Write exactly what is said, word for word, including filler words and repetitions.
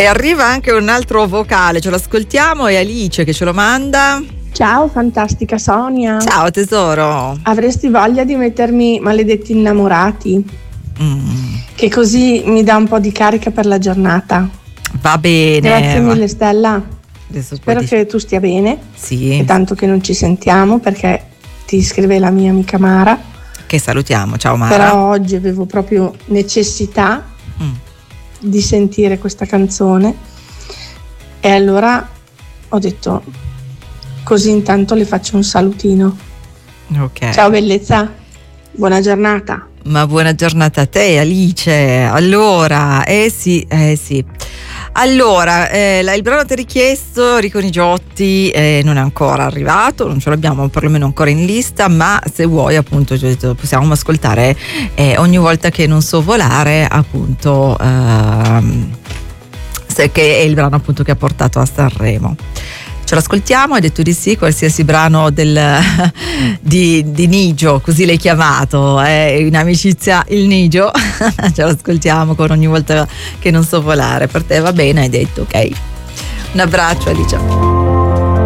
E arriva anche un altro vocale, ce lo ascoltiamo, è Alice che ce lo manda. Ciao fantastica Sonia. Ciao tesoro. Avresti voglia di mettermi Maledetti innamorati? Mm. Che così mi dà un po' di carica per la giornata. Va bene. Grazie va. mille Stella. Adesso Spero poi che dici- tu stia bene. Sì, È tanto che non ci sentiamo perché ti scrive la mia amica Mara. che salutiamo, ciao Mara. Però oggi avevo proprio necessità Mm. di sentire questa canzone e allora ho detto così intanto le faccio un salutino. Ok. Ciao bellezza, buona giornata. Ma buona giornata a te Alice. Allora, eh sì, eh sì. Allora, eh, la- il brano ti richiesto, Rico Nigiotti, eh, non è ancora arrivato, non ce l'abbiamo perlomeno ancora in lista, ma se vuoi appunto ci ho detto, possiamo ascoltare eh, ogni volta che non so volare, appunto, ehm, se- che è il brano appunto che ha portato a Sanremo. Ce l'ascoltiamo, hai detto di sì, qualsiasi brano del, di, di Nigio, così l'hai chiamato, eh, in amicizia il Nigio, ce l'ascoltiamo con ogni volta che non so volare. Per te va bene, hai detto, ok. Un abbraccio Alice.